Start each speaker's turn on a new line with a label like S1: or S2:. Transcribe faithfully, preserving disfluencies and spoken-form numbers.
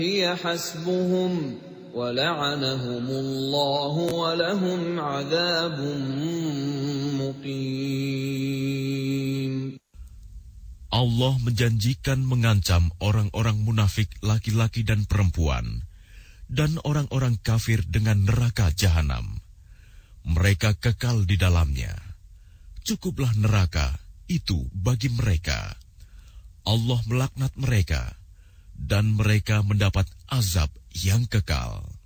S1: هِيَ حَسْبُهُمْ وَلَعَنَهُمُ اللَّهُ وَلَهُمْ عَذَابٌ مُقِيمٌ.
S2: Allah menjanjikan mengancam orang-orang munafik laki-laki dan perempuan, dan orang-orang kafir dengan neraka jahanam. Mereka kekal di dalamnya. Cukuplah neraka itu bagi mereka. Allah melaknat mereka, dan mereka mendapat azab yang kekal.